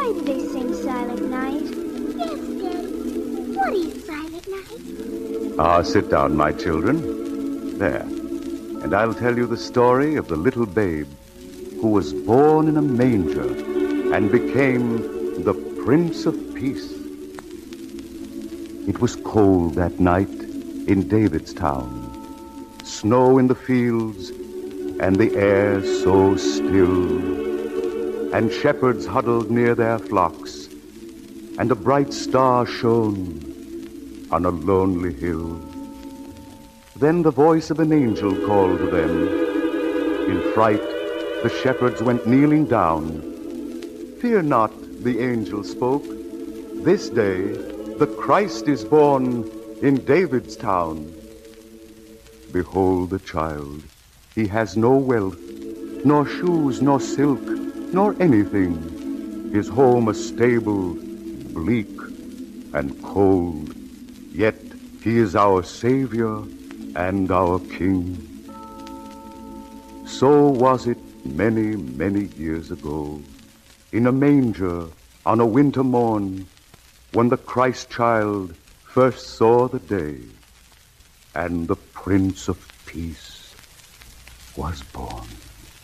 Why do they sing Silent Night? Yes, Daddy. What is Silent Night? Ah, sit down, my children. There. And I'll tell you the story of the little babe who was born in a manger and became the Prince of Peace. It was cold that night in David's town. Snow in the fields and the air so still. And shepherds huddled near their flocks, and a bright star shone on a lonely hill. Then the voice of an angel called to them. In fright, the shepherds went kneeling down. Fear not, the angel spoke. This day the Christ is born in David's town. Behold the child. He has no wealth, nor shoes, nor silk, nor anything. His home a stable, bleak and cold. Yet he is our Savior and our King. So was it many, many years ago, in a manger on a winter morn, when the Christ child first saw the day, and the Prince of Peace was born.